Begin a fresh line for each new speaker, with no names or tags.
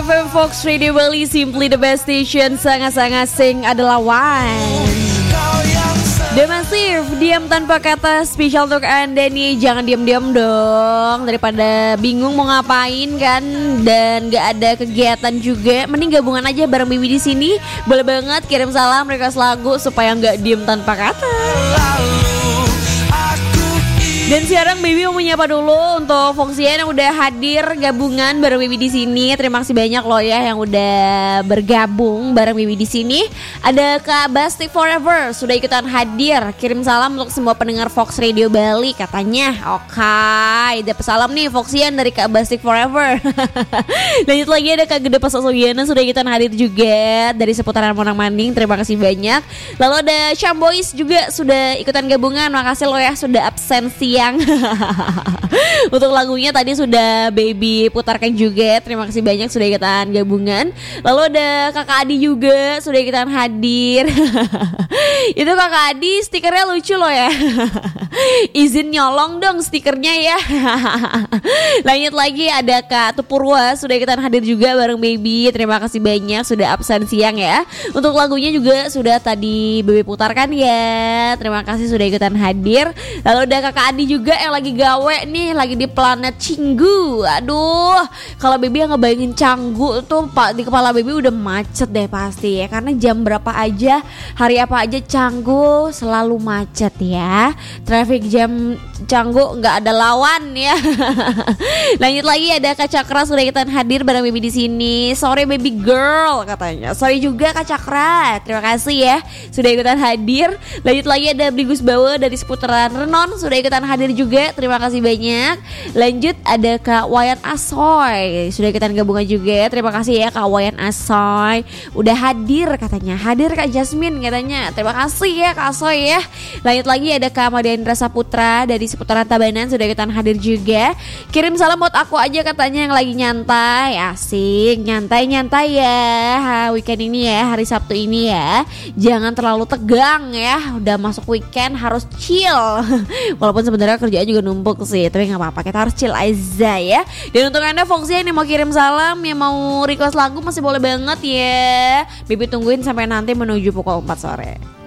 FM Fox Radio Bali, simply the best station. Sangat-sangat sing adalah one. The Massive, diam tanpa kata, spesial untuk Anda nih. Jangan diam-diam dong, daripada bingung mau ngapain kan dan gak ada kegiatan juga, mending gabungan aja bareng Bibi di sini. Boleh banget kirim salam, request lagu supaya gak diam tanpa kata. Dan sekarang Bibi mau menyapa dulu untuk Foxian yang udah hadir gabungan bareng Bibi di sini. Terima kasih banyak loh ya yang udah bergabung bareng Bibi di sini. Ada Kak Bastik Forever sudah ikutan hadir. Kirim salam untuk semua pendengar Fox Radio Bali katanya. Oke, dapat salam nih Foxian dari Kak Bastik Forever. Lanjut lagi ada Kak Gede Pasosogiana sudah ikutan hadir juga dari seputaran Monang Manding. Terima kasih banyak. Lalu ada Chamboys juga sudah ikutan gabungan. Makasih loh ya sudah absen siang. Untuk lagunya tadi sudah Baby putarkan juga. Terima kasih banyak sudah ikutan gabungan. Lalu ada Kakak Adi juga sudah ikutan hadir. Itu Kakak Adi stikernya lucu loh ya. Izin nyolong dong stikernya ya. Lanjut lagi ada Kak Tupurwa sudah ikutan hadir juga bareng Baby. Terima kasih banyak sudah absen siang ya. Untuk lagunya juga sudah tadi Baby putarkan ya. Terima kasih sudah ikutan hadir. Lalu ada Kakak Adi juga yang lagi gawe nih, lagi di planet Cinggu. Aduh, kalau Baby yang ngebayangin Canggu tuh Pak, di kepala Baby udah macet deh pasti ya. Karena jam berapa aja, hari apa aja Canggu selalu macet ya. Traffic jam Canggu nggak ada lawan ya. Lanjut lagi ada Kak Cakra sudah ikutan hadir bareng Baby di sini. Sorry baby girl katanya. Sorry juga Kak Cakra. Terima kasih ya sudah ikutan hadir. Lanjut lagi ada Brigus Bawa dari seputaran Renon sudah ikutan hadir juga. Terima kasih banyak. Lanjut ada Kak Wayan Asoy sudah ikutan gabungan juga. Terima kasih ya Kak Wayan Asoy udah hadir katanya. Hadir Kak Jasmine katanya. Terima kasih ya Kak Asoy ya. Lanjut lagi ada Kak Madiandra Saputra dari seputaran Tabanan sudah ikutan hadir juga. Kirim salam buat aku aja katanya yang lagi nyantai. Asik, nyantai-nyantai ya weekend ini ya, hari Sabtu ini ya. Jangan terlalu tegang ya. Udah masuk weekend harus chill. Walaupun sebenarnya kerjaan juga numpuk sih, tapi gak apa-apa, kita harus chill aja ya. Dan untuk Anda Foxy yang mau kirim salam, yang mau request lagu masih boleh banget ya. Bibi tungguin sampai nanti menuju pukul 4 sore.